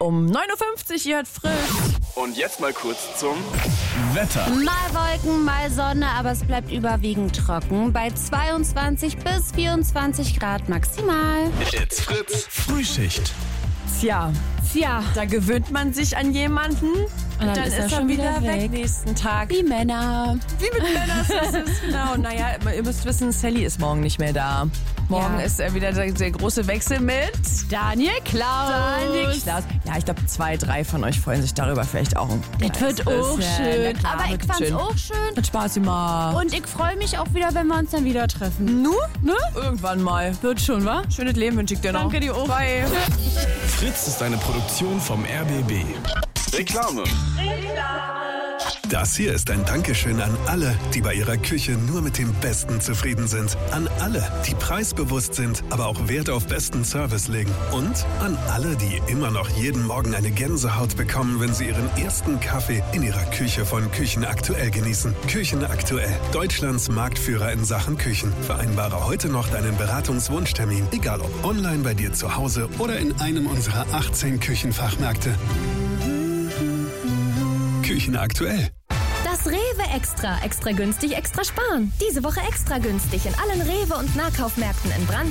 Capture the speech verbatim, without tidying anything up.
um neun Uhr fünfzig, ihr hört frisch. Und jetzt mal kurz zum Wetter. Mal Wolken, mal Sonne, aber es bleibt überwiegend trocken. Bei zweiundzwanzig bis vierundzwanzig Grad maximal. It's Fritz. Frühschicht. Tja, Tja, da gewöhnt man sich an jemanden und dann, ist er schon wieder weg. weg nächsten Tag. die Männer. Wie mit Männern ist es, genau. Naja, ihr müsst wissen, Sally ist morgen nicht mehr da. Morgen Ja. ist er wieder der, der große Wechsel mit Daniel Klaus. Daniel Klaus. Ja, ich glaube, zwei, drei von euch freuen sich darüber vielleicht auch. Ein Das wird kleines auch bisschen. schön. Na klar, Aber ich wird fand's schön. auch schön. Hat Spaß gemacht. Und ich freue mich auch wieder, wenn wir uns dann wieder treffen. Nu? Ne? Irgendwann mal. Wird schon, wa? Schönes Leben wünsche ich dir noch. Danke dir auch. Bye. Fritz ist eine Produktion vom R B B. Reklame. Das hier ist ein Dankeschön an alle, die bei ihrer Küche nur mit dem Besten zufrieden sind. An alle, die preisbewusst sind, aber auch Wert auf besten Service legen. Und an alle, die immer noch jeden Morgen eine Gänsehaut bekommen, wenn sie ihren ersten Kaffee in ihrer Küche von Küchen aktuell genießen. Küchen aktuell, Deutschlands Marktführer in Sachen Küchen. Vereinbare heute noch deinen Beratungswunschtermin, egal ob online bei dir zu Hause oder in einem unserer achtzehn Küchenfachmärkte. Küchen aktuell. Das Rewe Extra. Extra günstig, extra sparen. Diese Woche extra günstig in allen Rewe und Nahkaufmärkten in Brandenburg.